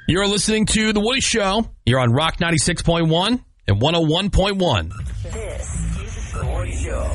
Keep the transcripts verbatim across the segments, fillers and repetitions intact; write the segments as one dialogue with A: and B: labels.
A: You're listening to The Woody Show. You're on Rock ninety-six point one and one oh one point one.
B: This is The Woody Show.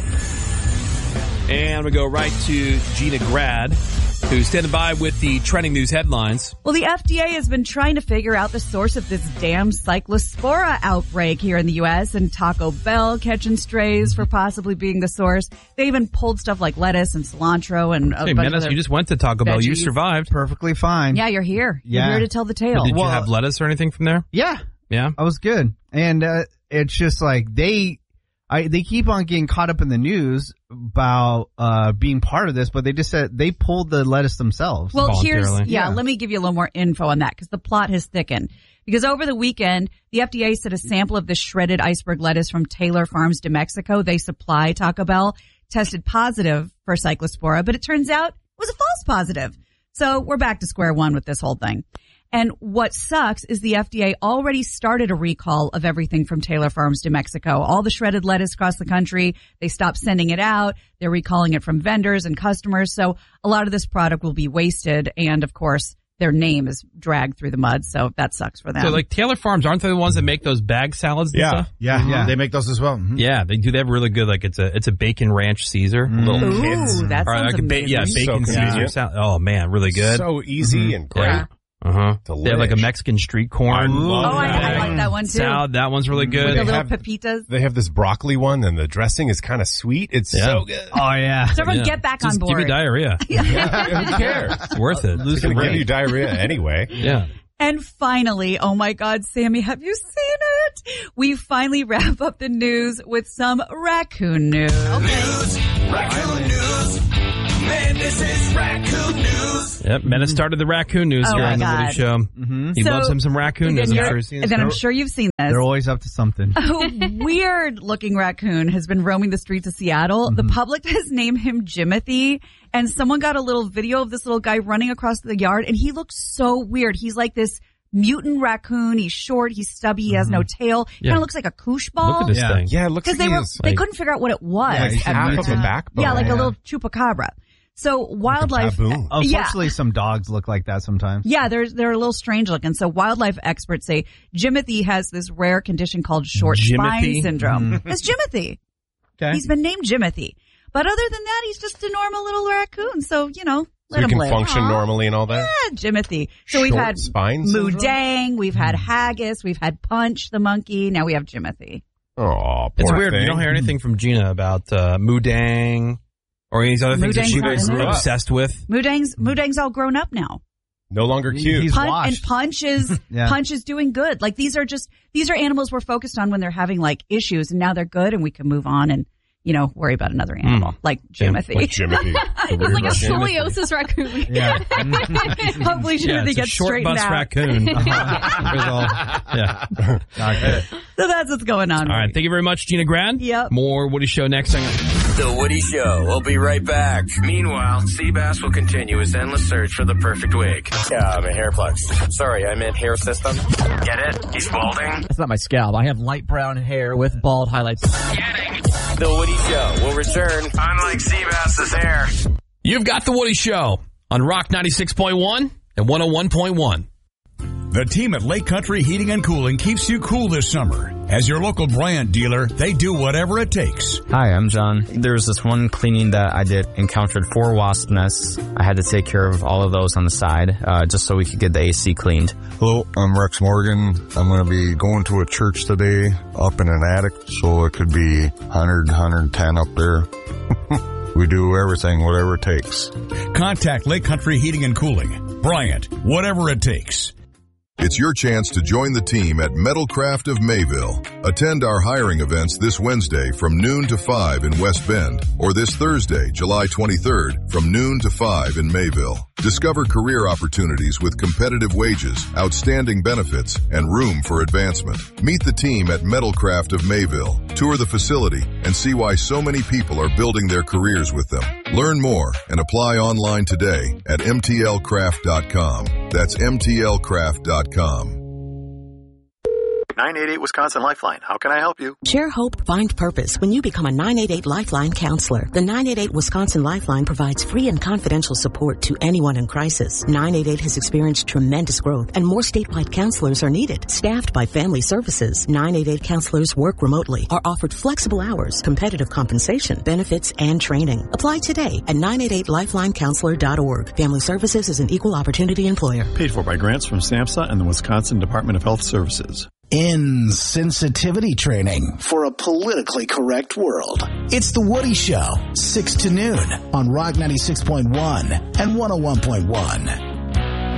A: And we go right to Gina Grad, who's standing by with the trending news headlines.
C: Well, the F D A has been trying to figure out the source of this damn cyclospora outbreak here in the U S, and Taco Bell catching strays for possibly being the source. They even pulled stuff like lettuce and cilantro and a
A: Hey,
C: bunch
A: Menace,
C: of
A: you just went to Taco Bell. You
C: veggies.
A: survived.
D: Perfectly fine.
C: Yeah, you're here.
D: Yeah.
C: You're here to tell the tale.
A: But did
D: Well-
A: you have lettuce or anything from there?
D: Yeah.
A: Yeah.
D: I was good. And uh, it's just like they I they keep on getting caught up in the news about uh being part of this, but they just said they pulled the lettuce themselves.
C: Well, here's,
A: voluntarily.
C: yeah,
D: Yeah.
C: let me give you a little more info on that because the plot has thickened. Because over the weekend, the F D A said a sample of the shredded iceberg lettuce from Taylor Farms de Mexico, they supply Taco Bell, tested positive for cyclospora, but it turns out it was a false positive. So we're back to square one with this whole thing. And what sucks is the F D A already started a recall of everything from Taylor Farms de Mexico. All the shredded lettuce across the country, they stopped sending it out. They're recalling it from vendors and customers. So a lot of this product will be wasted. And of course, their name is dragged through the mud. So that sucks for them.
A: So, like, Taylor Farms, aren't they the ones that make those bag salads and
E: Yeah.
A: stuff?
E: Yeah,
D: Yeah.
E: They make those as well. Mhm.
A: Yeah, they do. They have really good, like, it's a it's a bacon ranch Caesar. Little
C: Ooh,
A: kids.
C: that
A: Or
C: sounds
A: like a ba-
C: amazing.
A: yeah,
E: So
A: bacon Caesar
E: convenient.
A: salad. Oh, man, really good.
E: So easy and great.
C: Yeah.
A: Uh-huh. They have like a
E: Delish.
A: Mexican street corn.
E: I love
C: Oh, I, I
E: that.
C: like that one too.
A: Salad, that one's really
C: With
A: good.
C: the
E: They
C: little
E: have-
C: pepitas.
E: They have this broccoli one, and the dressing is kind of sweet. It's
A: Yeah.
E: so good.
D: Oh yeah.
C: So everyone
A: Yeah.
C: get back
A: Just
C: on
A: give me
C: board.
A: diarrhea.
E: Who cares?
A: It's worth it.
E: It's going to give you diarrhea anyway.
A: Yeah.
C: And finally, oh my God, Sammy, have you seen it? We finally wrap up the news with some raccoon news.
B: News. Raccoon news. Man, this is raccoon news.
A: Yep. Menace started the raccoon news
C: Oh
A: here
C: my
A: on the Woody
C: God.
A: Show.
D: Mm-hmm.
A: He
C: So-
A: loves him some raccoon news.
C: And,
A: I'm
C: you're-
A: sure he's seen
C: and
A: it.
C: then I'm sure you've seen this.
D: They're always up to something.
C: A weird looking raccoon has been roaming the streets of Seattle.
A: Mm-hmm.
C: The public has named him Jimothy, and someone got a little video of this little guy running across the yard, and he looks so weird. He's like this mutant raccoon. He's short, he's stubby, he has no tail.
A: Yeah.
C: Kind of looks like a koosh ball.
A: Look at this
D: Yeah.
A: thing.
E: Yeah, it looks
C: Because
E: like
C: they
E: he
C: were,
E: is
C: they
E: like
C: couldn't figure out what it was.
D: Yeah, he's
C: at
E: half
C: first.
E: of a backbone.
C: Yeah, like
D: Yeah.
C: a little chupacabra. So wildlife,
E: baboon.
D: Unfortunately, some dogs look like that sometimes.
C: yeah, they're they're a little strange looking. So wildlife experts say Jimothy has this rare condition called short spine
A: Jimothy?
C: syndrome. It's Jimothy.
D: Okay.
C: He's been named Jimothy. But other than that, he's just a normal little raccoon. So, you know,
E: So
C: let
E: you
C: him
E: can
C: live.
E: function
C: Aw.
E: normally and all that.
C: Yeah, Jimothy. So we've
E: Short
C: had
E: spine syndrome?
C: Moodang, we've had Haggis, we've had Punch the monkey. Now we have Jimothy.
E: Oh,
A: It's
E: poor
A: weird.
E: thing.
A: You don't hear anything from Gina about uh, Moodang or any of these other things that
C: Moodang's
A: she
C: not
A: was
C: in it.
A: obsessed with.
C: Moodang's, Moodang's all grown up now.
E: No longer cute.
D: He's
C: Punch,
D: washed.
C: and Punch is
D: Yeah.
C: Punch is doing good. Like these are just these are animals we're focused on when they're having like issues, and now they're good, and we can move on and you know worry about another animal
A: Mm.
C: like Jimothy.
E: Like Jimothy. The
F: It's
E: weird
F: like a
E: Russian.
F: scoliosis raccoon.
D: Yeah.
C: Hopefully,
A: Yeah,
C: Jimothy
A: it's a
C: gets
A: short
C: straightened
A: bus
C: out.
A: raccoon. There's all- yeah.
D: Okay.
C: So that's what's going on.
A: All right. Thank you very much, Gina Grad.
C: Yep.
A: More Woody Show next.
B: The Woody Show. We'll be right back. Meanwhile, Seabass will continue his endless search for the perfect wig. Yeah, I'm a hair plugs. Sorry, I meant hair system. Get it? He's balding.
G: That's not my scalp. I have light brown hair with bald highlights.
B: The Woody Show will return. Unlike Seabass's hair.
A: You've got the Woody Show on Rock ninety-six point one and one oh one point one.
H: The team at Lake Country Heating and Cooling keeps you cool this summer. As your local Bryant dealer, they do whatever it takes.
I: Hi, I'm John. There was this one cleaning that I did, encountered four wasp nests. I had to take care of all of those on the side, uh, just so we could get the A C cleaned.
J: Hello, I'm Rex Morgan. I'm going to be going to a church today up in an attic, so it could be one hundred, one hundred ten up there. We do everything, whatever it takes.
H: Contact Lake Country Heating and Cooling. Bryant, whatever it takes.
K: It's your chance to join the team at Metalcraft of Mayville. Attend our hiring events this Wednesday from noon to five in West Bend, or this Thursday, July twenty-third, from noon to five in Mayville. Discover career opportunities with competitive wages, outstanding benefits, and room for advancement. Meet the team at Metalcraft of Mayville. Tour the facility and see why so many people are building their careers with them. Learn more and apply online today at M T L craft dot com. That's M T L craft dot com.
F: nine eight eight Wisconsin Lifeline. How can I help you?
L: Share hope, find purpose when you become a nine eight eight Lifeline counselor. The nine eight eight Wisconsin Lifeline provides free and confidential support to anyone in crisis. nine eight eight has experienced tremendous growth, and more statewide counselors are needed. Staffed by Family Services, nine eight eight counselors work remotely, are offered flexible hours, competitive compensation, benefits, and training. Apply today at nine eight eight lifeline counselor dot org. Family Services is an equal opportunity employer.
F: Paid for by grants from SAMHSA and the Wisconsin Department of Health Services.
M: Insensitivity training for a politically correct world. It's The Woody Show, six to noon on Rock ninety-six point one and one oh one point one.